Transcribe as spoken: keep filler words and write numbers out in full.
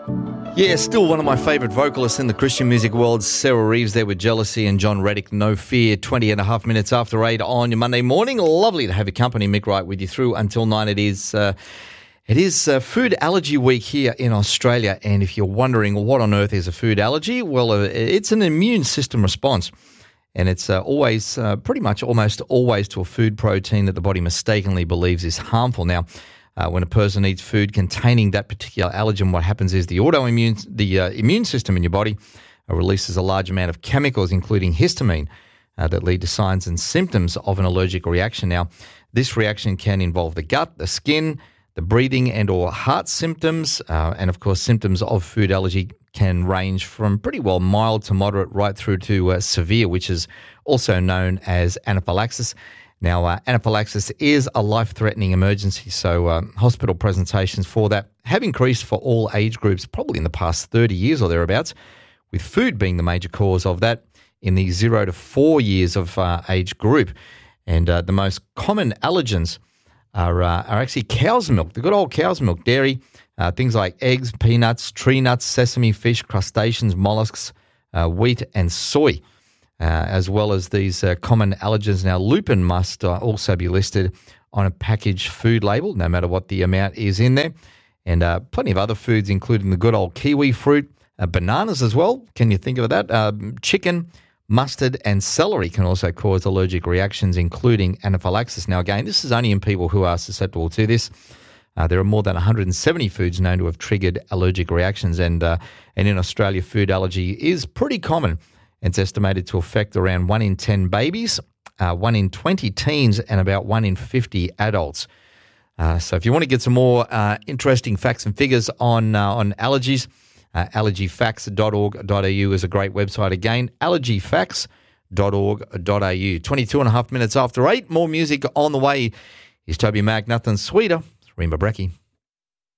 Yeah, still one of my favourite vocalists in the Christian music world, Sarah Reeves there with Jealousy, and John Reddick, No Fear, twenty and a half minutes after eight on your Monday morning. Lovely to have your company, Mick Wright, with you through until nine. It is uh, it is uh, Food Allergy Week here in Australia, and if you're wondering what on earth is a food allergy, well, uh, it's an immune system response, and it's uh, always, uh, pretty much almost always to a food protein that the body mistakenly believes is harmful. Now, Uh, when a person eats food containing that particular allergen, what happens is the autoimmune, the uh, immune system in your body uh, releases a large amount of chemicals, including histamine, uh, that lead to signs and symptoms of an allergic reaction. Now, this reaction can involve the gut, the skin, the breathing and or heart symptoms, uh, and of course, symptoms of food allergy can range from pretty well mild to moderate right through to uh, severe, which is also known as anaphylaxis. Now, uh, anaphylaxis is a life-threatening emergency, so uh, hospital presentations for that have increased for all age groups probably in the past thirty years or thereabouts, with food being the major cause of that in the zero to four years of uh, age group. And uh, the most common allergens are, uh, are actually cow's milk, the good old cow's milk, dairy, uh, things like eggs, peanuts, tree nuts, sesame, fish, crustaceans, mollusks, uh, wheat and soy. Uh, as well as these uh, common allergens. Now, lupin must uh, also be listed on a packaged food label, no matter what the amount is in there. And uh, plenty of other foods, including the good old kiwi fruit, uh, bananas as well. Can you think of that? Uh, chicken, mustard, and celery can also cause allergic reactions, including anaphylaxis. Now, again, this is only in people who are susceptible to this. Uh, there are more than one hundred seventy foods known to have triggered allergic reactions, and uh, and in Australia, food allergy is pretty common. It's estimated to affect around one in ten babies, uh, one in twenty teens, and about one in fifty adults. Uh, so if you want to get some more uh, interesting facts and figures on uh, on allergies, uh, allergy facts dot org dot a u is a great website. Again, allergy facts dot org dot a u. twenty-two and a half minutes after eight, more music on the way. Here's Toby Mac, Nothing Sweeter. It's Reemba Brecky.